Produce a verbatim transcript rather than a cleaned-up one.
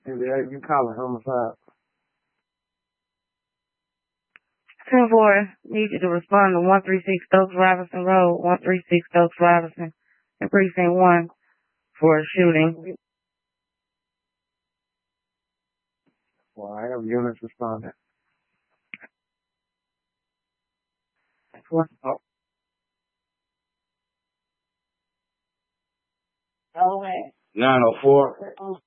And they, you call it homicide. ten four, need you to respond to one three six Stokes Robinson Road, one three six Stokes Robinson, in Precinct one for a shooting. Well, I have units responding. What? Oh. Go ahead. nine oh four.